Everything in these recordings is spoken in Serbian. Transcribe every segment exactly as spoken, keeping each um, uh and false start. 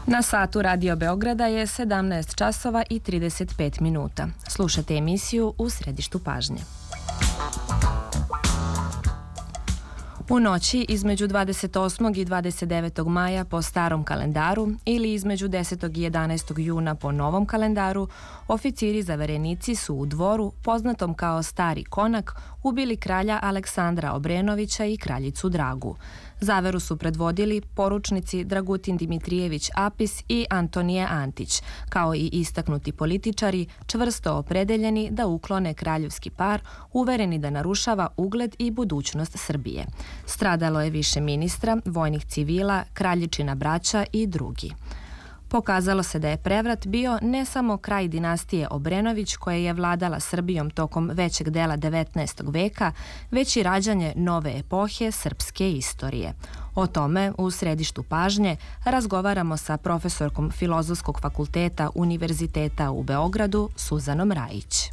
Na satu Radio Beograda je sedamnaest časova i trideset pet minuta. Slušate emisiju U središtu pažnje. U noći između dvadeset osmog i dvadeset devetog maja po starom kalendaru ili između desetog i jedanaestog juna po novom kalendaru, oficiri zaverenici su u Dvoru, poznatom kao Stari Konak, ubili kralja Aleksandra Obrenovića i kraljicu Dragu. Zaveru su predvodili poručnici Dragutin Dimitrijević Apis i Antonije Antić, kao i istaknuti političari, čvrsto opredeljeni da uklone kraljevski par, uvereni da narušava ugled i budućnost Srbije. Stradalo je više ministra, vojnih civila, kraljičina braća i drugi. Pokazalo se da je prevrat bio ne samo kraj dinastije Obrenović koja je vladala Srbijom tokom većeg dela devetnaestog veka, već i rađanje nove epohe srpske istorije. O tome u središtu pažnje razgovaramo sa profesorkom Filozofskog fakulteta Univerziteta u Beogradu Suzanom Rajić.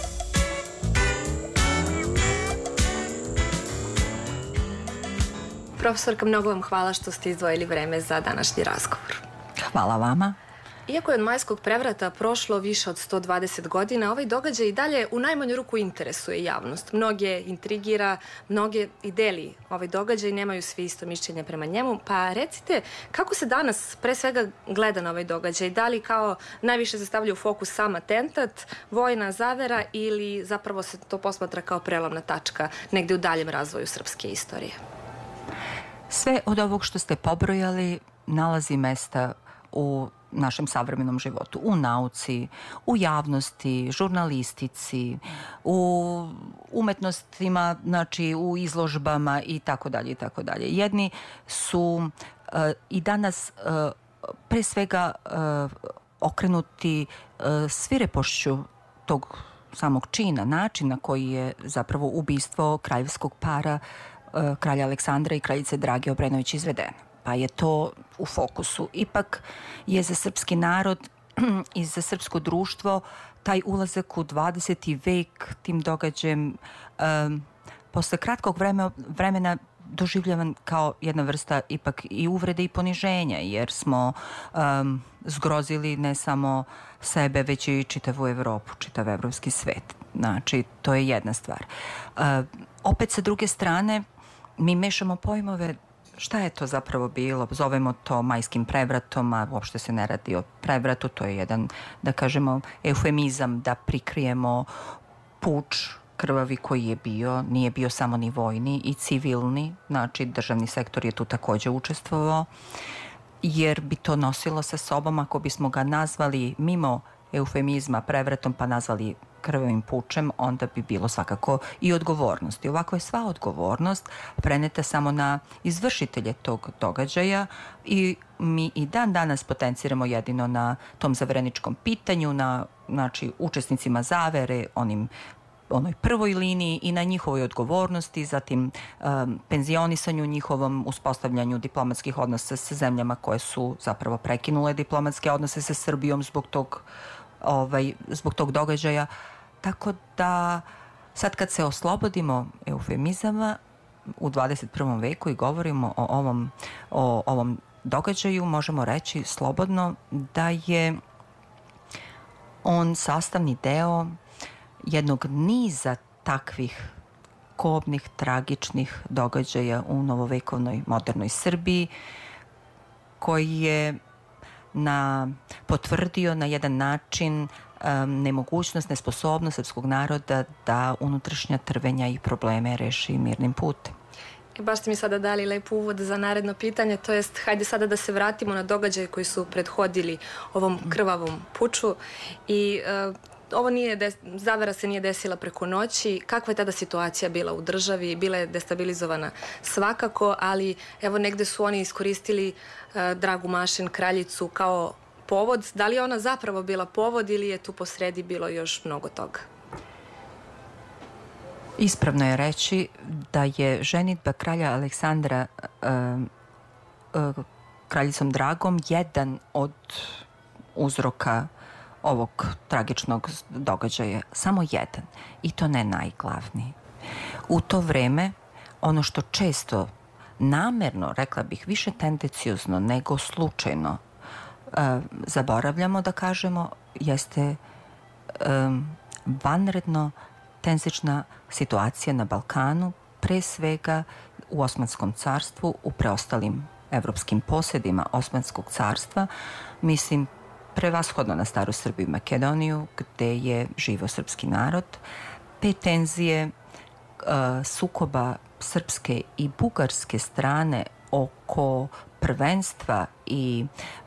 Profesorka, mnogo vam hvala što ste izdvojili vreme za današnji razgovor. Hvala vama. Iako je od majskog prevrata prošlo više od sto dvadeset godina, ovaj događaj i dalje u najmanju ruku interesuje javnost. Mnoge intrigira, mnoge i deli ovaj događaj, nemaju svi isto mišljenje prema njemu. Pa recite, kako se danas pre svega gleda na ovaj događaj? Da li kao najviše se stavlja u fokus sam atentat, vojna zavera ili zapravo se to posmatra kao prelomna tačka negde u daljem razvoju srpske istorije? Sve od ovog što ste pobrojali nalazi mesta u našem savremenom životu, u nauci, u javnosti, žurnalistici, u umetnostima, znači u izložbama i tako dalje i tako dalje. Jedni su uh, i danas uh, pre svega uh, okrenuti uh, svirepošću tog samog čina, načina koji je zapravo ubistvo kraljevskog para uh, kralja Aleksandra i kraljice Drage Obrenović izvedeno. Pa je to u fokusu. Ipak je za srpski narod i za srpsko društvo taj ulazak u dvadeseti vek tim događajem um, posle kratkog vremena, vremena doživljavan kao jedna vrsta ipak i uvrede i poniženja, jer smo um, zgrozili ne samo sebe, već i čitavu Evropu, čitav evropski svet. Znači, to je jedna stvar. Uh, opet sa druge strane, mi mešamo pojmove. Šta je to zapravo bilo? Zovemo to majskim prevratom, a uopšte se ne radi o prevratu, to je jedan, da kažemo, eufemizam da prikrijemo puč krvavi koji je bio, nije bio samo ni vojni i civilni, znači državni sektor je tu takođe učestvovao, jer bi to nosilo sa sobom, ako bismo ga nazvali mimo eufemizma prevratom pa nazvali krvavim pučem, onda bi bilo svakako i odgovornosti. Ovako je sva odgovornost preneta samo na izvršitelje tog događaja i mi i dan danas potenciramo jedino na tom zavereničkom pitanju, na znači, učesnicima zavere, onim onoj prvoj liniji i na njihovoj odgovornosti, zatim um, penzionisanju njihovom, uspostavljanju diplomatskih odnosa sa zemljama koje su zapravo prekinule diplomatske odnose sa Srbijom zbog tog Ovaj, zbog tog događaja. Tako da sad kad se oslobodimo eufemizama u dvadeset prvom veku i govorimo o ovom, o ovom događaju, možemo reći slobodno da je on sastavni deo jednog niza takvih kobnih, tragičnih događaja u novovekovnoj modernoj Srbiji koji je na, potvrdio na jedan način um, nemogućnost, nesposobnost srpskog naroda da unutrašnja trvenja i probleme reši mirnim putem. E, baš ste mi sada dali lep uvod za naredno pitanje, to jest hajde sada da se vratimo na događaje koji su prethodili ovom krvavom puču i uh, ovo nije, des, zavera se nije desila preko noći. Kakva je tada situacija bila u državi? Bila je destabilizovana svakako, ali evo negde su oni iskoristili uh, Dragu Mašin, kraljicu, kao povod. Da li je ona zapravo bila povod ili je tu posredi bilo još mnogo toga? Ispravno je reći da je ženidba kralja Aleksandra uh, uh, kraljicom Dragom jedan od uzroka ovog tragičnog događaja, samo jedan, i to ne najglavniji. U to vreme, ono što često namerno, rekla bih, više tendenciozno nego slučajno zaboravljamo da kažemo jeste vanredno tenzična situacija na Balkanu, pre svega u Osmanskom carstvu, u preostalim evropskim posjedima Osmanskog carstva, mislim prevashodno na Staru Srbiju i Makedoniju, gde je živio srpski narod. Te tenzije sukoba srpske i bugarske strane oko prvenstva i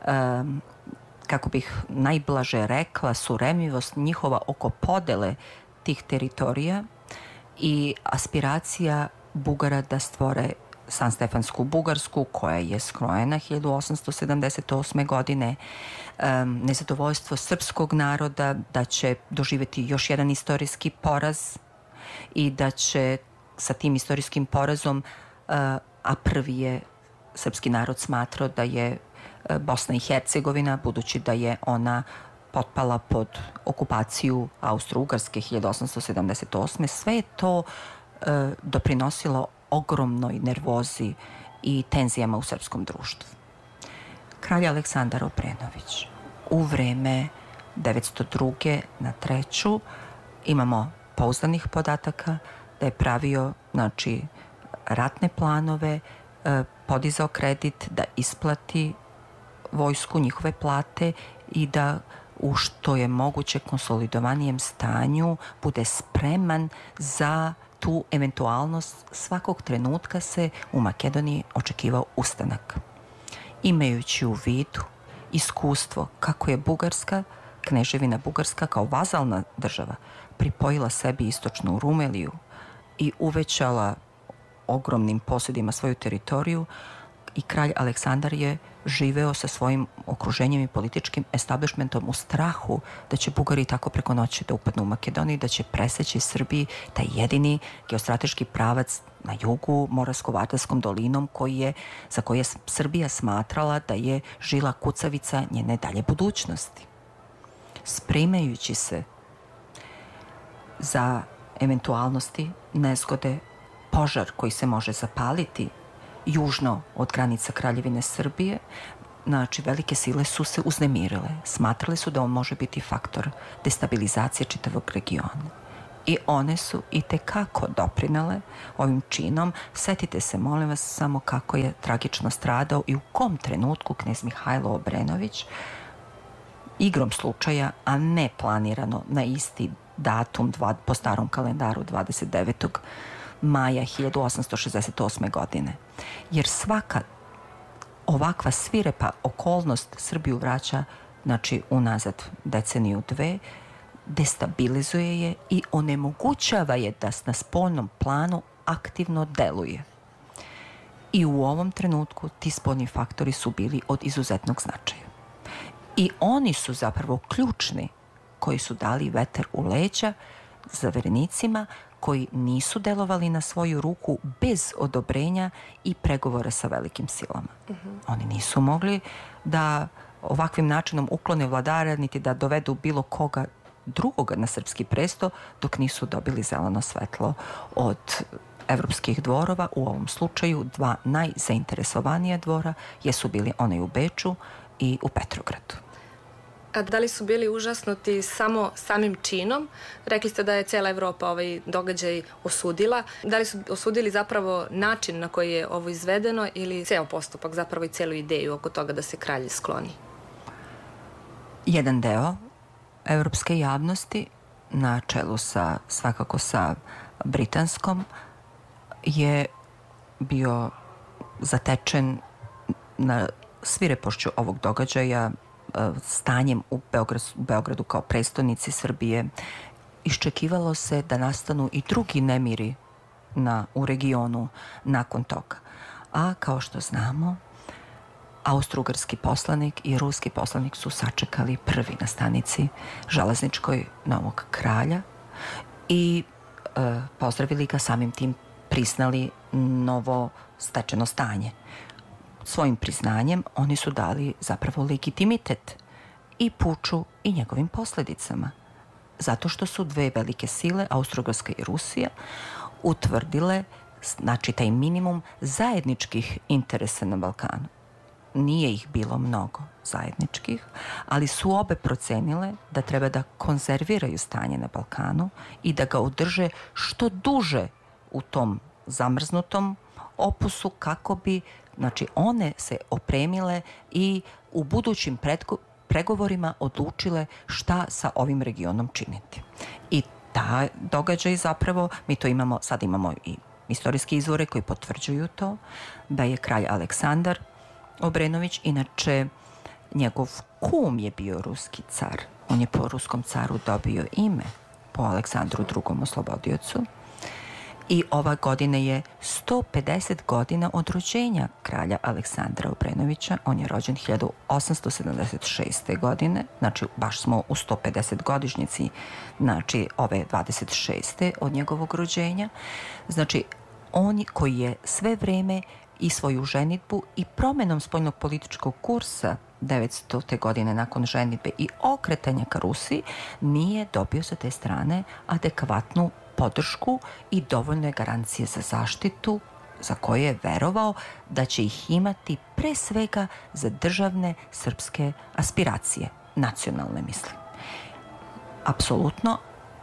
kako bih najblaže rekla, suremljivost njihova oko podele tih teritorija i aspiracija Bugara da stvore Sanstefansku Bugarsku, koja je skrojena hiljadu osamsto sedamdeset osme. godine, nezadovoljstvo srpskog naroda da će doživjeti još jedan istorijski poraz i da će sa tim istorijskim porazom, a prvi je srpski narod smatrao da je Bosna i Hercegovina, budući da je ona potpala pod okupaciju Austro-Ugarske hiljadu osamsto sedamdeset osme. Sve je to doprinosilo ogromnoj nervozi i tenzijama u srpskom društvu. Kralj Aleksandar Obrenović u vreme devetsto druge na treću imamo pouzdanih podataka da je pravio, znači, ratne planove, podizao kredit da isplati vojsku njihove plate i da u što je moguće konsolidovanijem stanju bude spreman za tu eventualnost. Svakog trenutka se u Makedoniji očekivao ustanak. Imajući u vidu iskustvo kako je Bugarska, kneževina Bugarska kao vazalna država, pripojila sebi istočnu Rumeliju i uvećala ogromnim posjedima svoju teritoriju, i kralj Aleksandar je živeo sa svojim okruženjem i političkim establishmentom u strahu da će Bugari tako preko noći da upadnu u Makedoniju, da će preseći Srbiji taj jedini geostrateški pravac na jugu Moravsko-Vardarskom dolinom koji je, za koje je Srbija smatrala da je žila kucavica njene dalje budućnosti. Spremajući se za eventualnosti, nezgode, požar koji se može zapaliti južno od granica Kraljevine Srbije, znači velike sile su se uznemirile. Smatrali su da on može biti faktor destabilizacije čitavog regiona. I one su i tekako doprinele ovim činom. Setite se, molim vas, samo kako je tragično stradao i u kom trenutku knez Mihajlo Obrenović, igrom slučaja, a ne planirano na isti datum dva, po starom kalendaru dvadeset devetog maja hiljadu osamsto šezdeset osme. godine. Jer svaka ovakva svirepa okolnost Srbiju vraća, znači, unazad deceniju dve, destabilizuje je i onemogućava je da na spoljnom planu aktivno deluje. I u ovom trenutku ti spoljni faktori su bili od izuzetnog značaja. I oni su zapravo ključni koji su dali vetar u leđa zaverenicima koji nisu delovali na svoju ruku bez odobrenja i pregovora sa velikim silama. Uh-huh. Oni nisu mogli da ovakvim načinom uklone vladara, niti da dovedu bilo koga drugoga na srpski presto, dok nisu dobili zeleno svetlo od evropskih dvorova. U ovom slučaju dva najzainteresovanija dvora jesu bili onaj u Beču i u Petrogradu. A da li su bili užasnuti samo samim činom? Rekli ste da je cijela Evropa ovaj događaj osudila. Da li su osudili zapravo način na koji je ovo izvedeno ili ceo postupak, zapravo i celu ideju oko toga da se kralj skloni? Jedan deo evropske javnosti, na čelu sa, svakako sa britanskom, je bio zatečen na svirepošću ovog događaja, stanjem u Beogradu, Beogradu kao prestonici Srbije. Iščekivalo se da nastanu i drugi nemiri na, u regionu nakon toga. A kao što znamo, austro-ugarski poslanik i ruski poslanik su sačekali prvi na stanici železničkoj novog kralja i e, pozdravili ga, samim tim priznali novo stečeno stanje. Svojim priznanjem oni su dali zapravo legitimitet i puču i njegovim posledicama. Zato što su dve velike sile, Austro-Ugarska i Rusija, utvrdile, znači, taj minimum zajedničkih interesa na Balkanu. nije ih bilo mnogo zajedničkih, ali su obe procenile da treba da konzerviraju stanje na Balkanu i da ga održe što duže u tom zamrznutom opusu kako bi, znači, one se opremile i u budućim pretko, pregovorima odlučile šta sa ovim regionom činiti. I ta događaj zapravo, mi to imamo, sad imamo i istorijske izvore koji potvrđuju to, da je kralj Aleksandar Obrenović, inače njegov kum je bio ruski car. On je po ruskom caru dobio ime, po Aleksandru drugom oslobodiocu. I ova godina je sto pedeset godina od rođenja kralja Aleksandra Obrenovića. On je rođen hiljadu osamsto sedamdeset šeste. godine, znači baš smo u sto pedeset godišnjici, znači ove dvadeset šeste od njegovog rođenja. Znači, on koji je sve vreme i svoju ženidbu i promenom spoljnog političkog kursa devetstote. godine nakon ženidbe i okretanja ka Rusiji nije dobio sa te strane adekvatnu podršku i dovoljne garancije za zaštitu za koje je verovao da će ih imati pre svega za državne srpske aspiracije, nacionalne mislim. Apsolutno,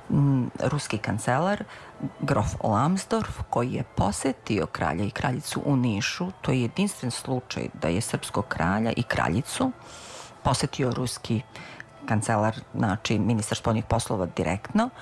ruski kancelar grof Lambsdorff, koji je posetio kralja i kraljicu u Nišu, to je jedinstven slučaj da je srpskog kralja i kraljicu posetio ruski kancelar, znači ministar spoljnih poslova direktno,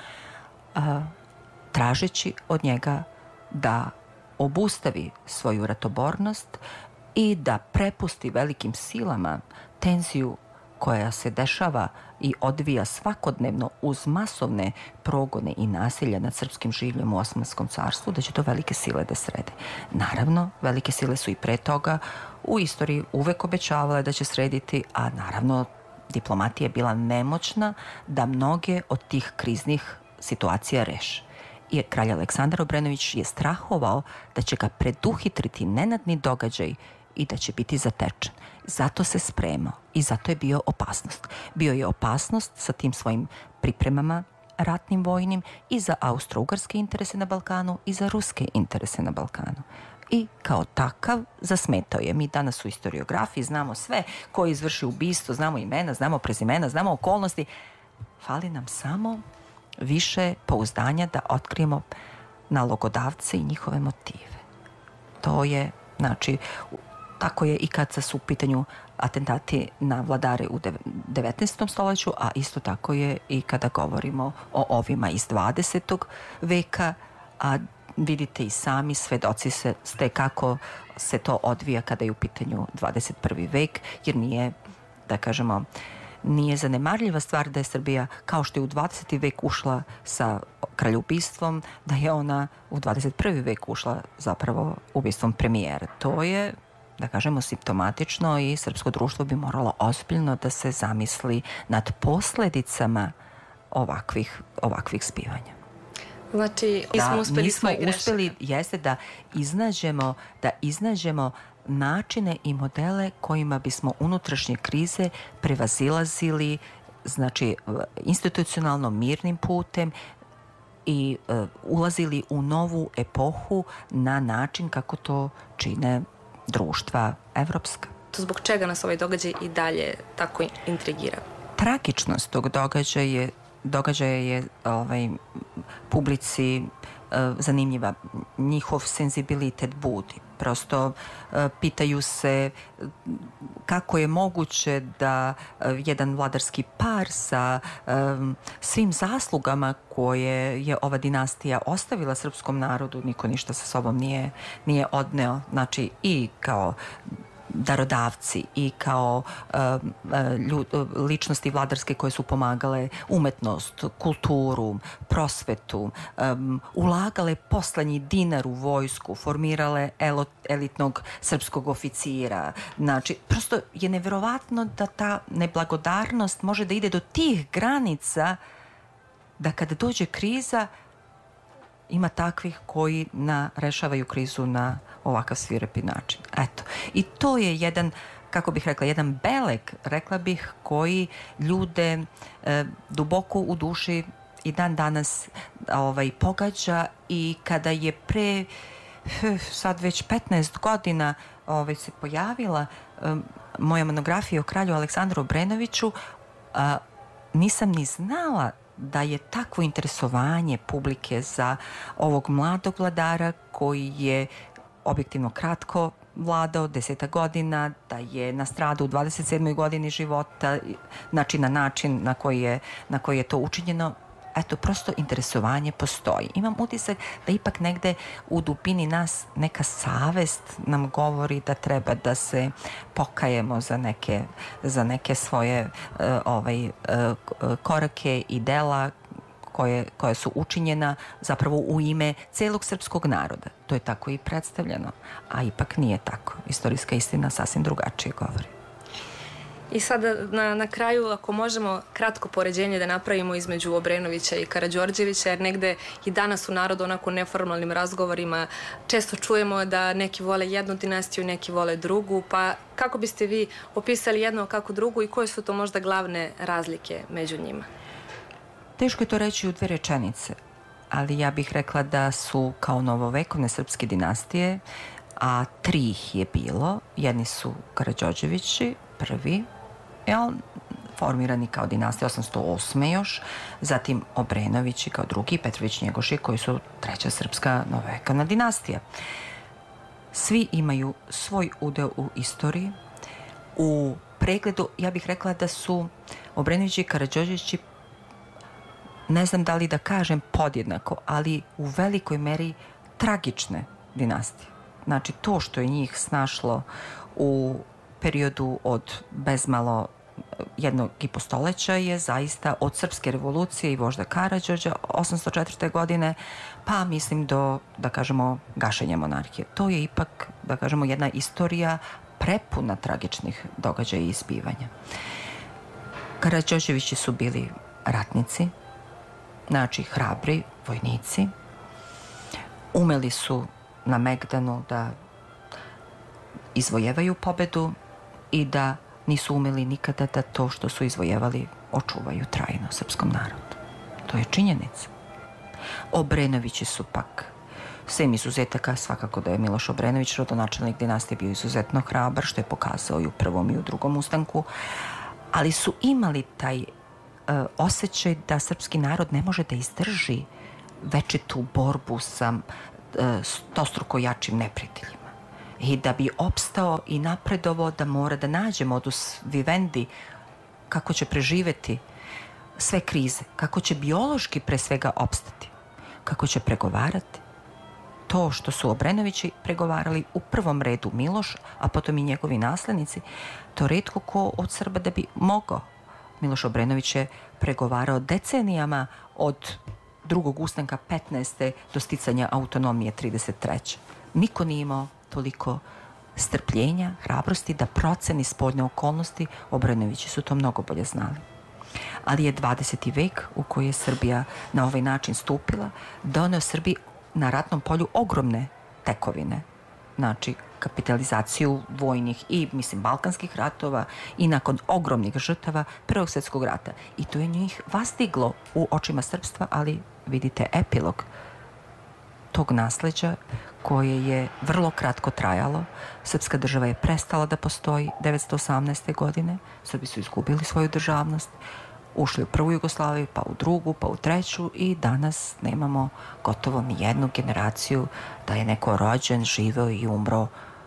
a, tražeći od njega da obustavi svoju ratobornost i da prepusti velikim silama tenziju koja se dešava i odvija svakodnevno uz masovne progone i nasilja nad srpskim življem u Osmanskom carstvu, da će to velike sile da srede. Naravno, velike sile su i pre toga u istoriji uvek obećavale da će srediti, a naravno diplomatija je bila nemoćna da mnoge od tih kriznih situacija reše. I kralj Aleksandar Obrenović je strahovao da će ga preduhitriti nenadni događaj i da će biti zatečen. Zato se spremao i zato je bio opasnost. Bio je opasnost sa tim svojim pripremama ratnim vojnim i za austro-ugarske interese na Balkanu i za ruske interese na Balkanu. I kao takav zasmetao je. Mi danas u historiografiji znamo sve ko je izvršio ubistvo, znamo imena, znamo prezimena, znamo okolnosti. Fali nam samo više pouzdanja da otkrijemo nalogodavce i njihove motive. To je, znači, tako je i kad su u pitanju atentati na vladare u devetnaestom stoljeću, a isto tako je i kada govorimo o ovima iz dvadesetog. veka, a vidite i sami, svedoci se, ste kako se to odvija kada je u pitanju dvadeset prvi. vek, jer nije, da kažemo, nije zanemarljiva stvar da je Srbija, kao što je u dvadeseti. vek ušla sa kraljubistvom, da je ona u dvadeset prvi. vek ušla zapravo ubistvom premijera. To je, da kažemo, simptomatično i srpsko društvo bi moralo ozbiljno da se zamisli nad posledicama ovakvih, ovakvih zbivanja. Znači, nismo da, uspeli nismo svoje greške. uspeli, jeste da iznađemo, da iznađemo načine i modele kojima bismo unutrašnje krize prevazilazili, znači institucionalno mirnim putem i uh, ulazili u novu epohu na način kako to čine društva evropska. To zbog čega nas ovaj događaj i dalje tako intrigira? Tragičnost tog događaja je, događaja je ovaj, publici uh, zanimljiva. Njihov senzibilitet budi. Prosto uh, pitaju se kako je moguće da uh, jedan vladarski par sa um, svim zaslugama koje je ova dinastija ostavila srpskom narodu, niko ništa sa sobom nije, nije odneo, znači i kao darodavci i kao uh, ljud, ličnosti vladarske koje su pomagale umetnost, kulturu, prosvetu, um, ulagale poslednji dinar u vojsku, formirale elo, elitnog srpskog oficira. Znači, prosto je neverovatno da ta neblagodarnost može da ide do tih granica da kada dođe kriza ima takvih koji na, rešavaju krizu na ovakav svirepi način. Eto. I to je jedan, kako bih rekla, jedan beleg, rekla bih, koji ljude e, duboko u duši i dan danas ovaj, pogađa i kada je pre sad već petnaest godina ovaj, se pojavila moje monografije o kralju Aleksandru Obrenoviću, nisam ni znala da je takvo interesovanje publike za ovog mladog vladara koji je objektivno kratko vladao, deseta godina, da je nastradao u dvadeset sedmoj godini života, znači na način na koji je, na koji je to učinjeno. Eto, prosto interesovanje postoji. Imam utisak da ipak negde u dubini nas neka savest nam govori da treba da se pokajemo za neke, za neke svoje uh, ovaj, uh, korake i dela koje, koje su učinjena zapravo u ime celog srpskog naroda. To je tako i predstavljeno, a ipak nije tako. Istorijska istina sasvim drugačije govori. I sada na, na kraju, ako možemo kratko poređenje da napravimo između Obrenovića i Karađorđevića, jer negde i danas u narodu onako neformalnim razgovorima često čujemo da neki vole jednu dinastiju, neki vole drugu, pa kako biste vi opisali jedno kako drugu i koje su to možda glavne razlike među njima? Teško je to reći u dve rečenice, ali ja bih rekla da su kao novovekovne srpske dinastije, a tri ih je bilo. Jedni su Karađorđevići, prvi, jel, formirani kao dinastija osamsto osme još, zatim Obrenovići kao drugi, Petrović Njegoši koji su treća srpska novovekovna dinastija. Svi imaju svoj udeo u istoriji. U pregledu ja bih rekla da su Obrenovići i Karađorđevići, ne znam da li da kažem podjednako, ali u velikoj meri tragične dinastije. Znači to što je njih snašlo u periodu od bezmalo jednog i po stoleća je zaista od Srpske revolucije i vožda Karađorđa osamsto četvrte godine pa mislim do, da kažemo, gašenja monarhije. To je ipak, da kažemo, jedna istorija prepuna tragičnih događaja i izbivanja. Karađorđevići su bili ratnici, znači hrabri vojnici, umeli su na Megdanu da izvojevaju pobedu i da nisu umeli nikada da to što su izvojevali očuvaju trajno srpskom narodu. To je činjenica. Obrenovići su pak, sem izuzetaka, svakako da je Miloš Obrenović, rodonačelnik dinastije, bio izuzetno hrabar, što je pokazao i u prvom i u drugom ustanku, ali su imali taj uh, osjećaj da srpski narod ne može da izdrži večitu borbu sa uh, stostruko jačim neprijateljima. I da bi opstao i napredovao, da mora da nađe modus vivendi kako će preživeti sve krize, kako će biološki pre svega opstati, kako će pregovarati. To što su Obrenovići pregovarali, u prvom redu Miloš, a potom i njegovi naslednici, to retko ko od Srba da bi mogao. Miloš Obrenović je pregovarao decenijama od drugog ustanka petnaeste do sticanja autonomije trideset treće. Niko nije imao toliko strpljenja, hrabrosti da proceni spoljne okolnosti. Obrenovići su to mnogo bolje znali. Ali je dvadeseti vek u koji je Srbija na ovaj način stupila doneo Srbiji na ratnom polju ogromne tekovine. Znači, kapitalizaciju vojnih i, mislim, balkanskih ratova i nakon ogromnih žrtava Prvog svjetskog rata. I to je njih vastiglo u očima srpstva, ali vidite epilog tog nasleđa koje je vrlo kratko trajalo. Srpska država je prestala da postoji devetsto osamnaeste. godine. Srbi su izgubili svoju državnost, ušli u prvu Jugoslaviju, pa u drugu, pa u treću i danas nemamo gotovo ni jednu generaciju da je neko rođen, živeo i umro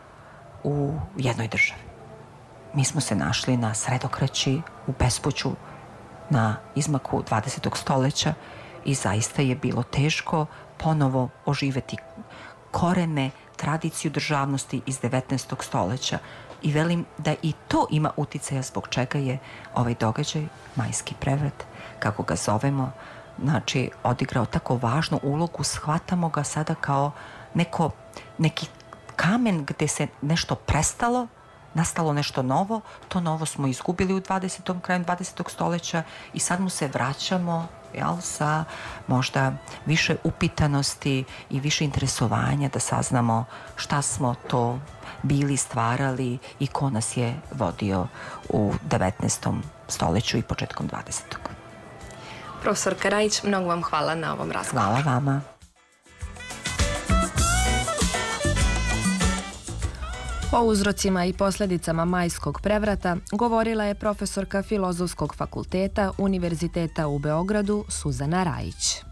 u jednoj državi. Mi smo se našli na sredokraći, u bespuću, na izmaku dvadesetog stoleća i zaista je bilo teško ponovo oživeti korene, tradiciju državnosti iz devetnaestog stoleća. I velim da i to ima uticaja zbog čega je ovaj događaj, majski prevrat, kako ga zovemo, znači odigrao tako važnu ulogu, shvatamo ga sada kao neko, neki kamen gde se nešto prestalo, nastalo nešto novo, to novo smo izgubili u dvadesetom krajem dvadesetog stoleća i sad mu se vraćamo, jel, sa možda više upitanosti i više interesovanja da saznamo šta smo to bili, stvarali i ko nas je vodio u devetnaestom stoleću i početkom dvadesetog. Profesor Karajić, mnogo vam hvala na ovom razgovoru. Hvala vama. O uzrocima i posljedicama majskog prevrata govorila je profesorka Filozofskog fakulteta Univerziteta u Beogradu Suzana Rajić.